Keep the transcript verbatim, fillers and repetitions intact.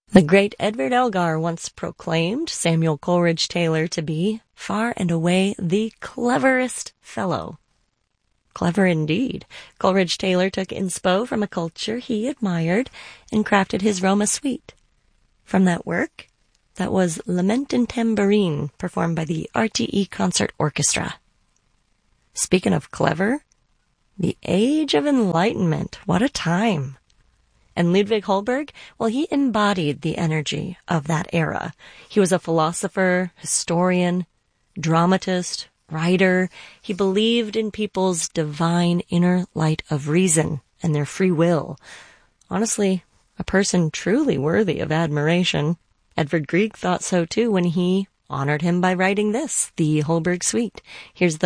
The great Edward Elgar once proclaimed Samuel Coleridge Taylor to be far and away the cleverest fellow. Clever indeed. Coleridge Taylor took inspo from a culture he admired and crafted his Roma suite. From that work, that was Lament in Tambourine, performed by the R T E Concert Orchestra. Speaking of clever, the Age of Enlightenment, what a time. And Ludwig Holberg, well, he embodied the energy of that era. He was a philosopher, historian, dramatist, writer. He believed in people's divine inner light of reason and their free will. Honestly, a person truly worthy of admiration. Edvard Grieg thought so too when he honored him by writing this, the Holberg Suite. Here's the